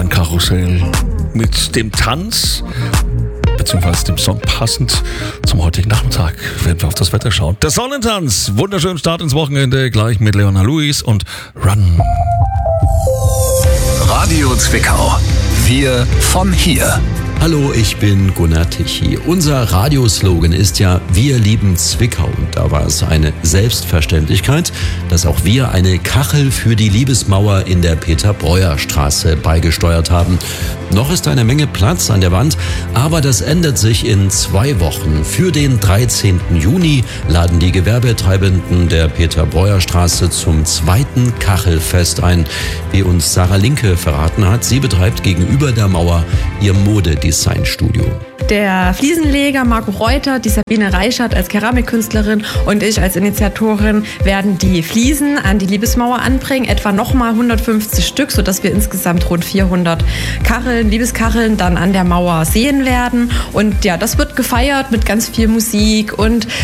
Gedankenkarussell mit dem Tanz beziehungsweise dem Song passend zum heutigen Nachmittag werden wir auf das Wetter schauen. Der Sonnentanz, wunderschönen Start ins Wochenende, gleich mit Leona Lewis und Run. Radio Zwickau, wir von hier. Hallo, ich bin Gunnar Tichy. Unser Radioslogan ist ja "Wir lieben Zwickau". Und da war es eine Selbstverständlichkeit, dass auch wir eine Kachel für die Liebesmauer in der Peter-Breuer-Straße beigesteuert haben. Noch ist eine Menge Platz an der Wand, aber das ändert sich in 2 Wochen. Für den 13. Juni laden die Gewerbetreibenden der Peter-Breuer-Straße zum 2. Kachelfest ein. Wie uns Sarah Linke verraten hat, sie betreibt gegenüber der Mauer ihr Modedesignstudio. Der Fliesenleger Marco Reuter, die Sabine Reichert als Keramikkünstlerin und ich als Initiatorin werden die Fliesen an die Liebesmauer anbringen, etwa nochmal 150 Stück, sodass wir insgesamt rund 400 Kacheln, Liebeskacheln dann an der Mauer sehen werden. Und ja, das wird gefeiert mit ganz viel Musik und